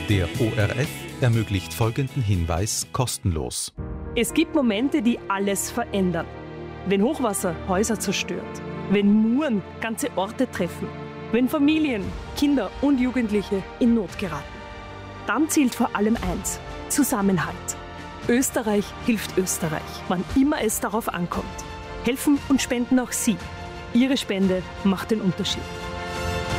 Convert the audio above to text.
Der ORF ermöglicht folgenden Hinweis kostenlos. Es gibt Momente, die alles verändern. Wenn Hochwasser Häuser zerstört, wenn Muren ganze Orte treffen, wenn Familien, Kinder und Jugendliche in Not geraten. Dann zählt vor allem eins: Zusammenhalt. Österreich hilft Österreich, wann immer es darauf ankommt. Helfen und spenden auch Sie. Ihre Spende macht den Unterschied.